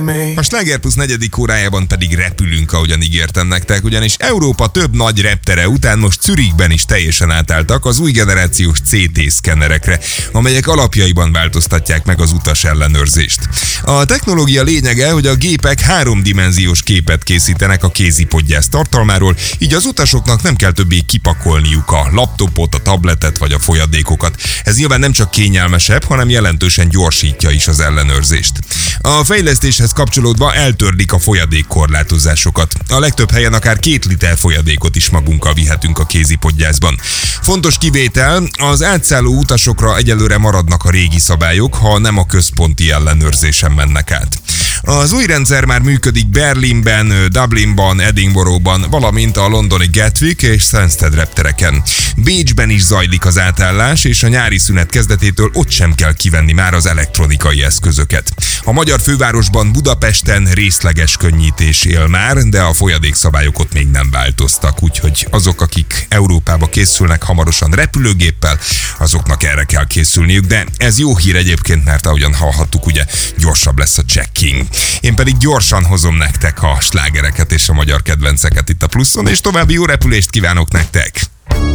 A Sláger Plusz 4. órájában pedig repülünk, ahogyan ígértem nektek, ugyanis Európa több nagy reptere után most Zürichben is teljesen átálltak az új generációs CT szkennerekre, amelyek alapjaiban változtatják meg az utas ellenőrzést. A technológia lényege, hogy a gépek háromdimenziós képet készítenek a kézipodgyász tartalmáról, így az utasoknak nem kell többé kipakolniuk a laptopot, a tabletet vagy a folyadékokat. Ez nyilván nem csak kényelmesebb, hanem jelentősen gyorsítja is az ellenőrzést. A fejlesztéshez kapcsolódva eltörlik a folyadékkorlátozásokat. A legtöbb helyen akár 2 liter folyadékot is magunkkal vihetünk a kézipodgyászban. Fontos kivétel, az átszálló utasokra egyelőre maradnak a régi szabályok, ha nem a központi ellenőrzésen mennek át. Az új rendszer már működik Berlinben, Dublinban, Edinburghban, valamint a londoni Gatwick és Stansted reptereken. Bécsben is zajlik az átállás, és a nyári szünet kezdetétől ott sem kell kivenni már az elektronikai eszközöket. A magyar fővárosban, Budapesten részleges könnyítés él már, de a folyadékszabályok ott még nem változtak, úgyhogy azok, akik Európába készülnek hamarosan repülőgéppel, azoknak erre kell készülniük, de ez jó hír egyébként, mert ahogyan hallhattuk, ugye gyorsabb lesz a checking. Én pedig gyorsan hozom nektek a slágereket és a magyar kedvenceket itt a Pluszon, és további jó repülést kívánok nektek!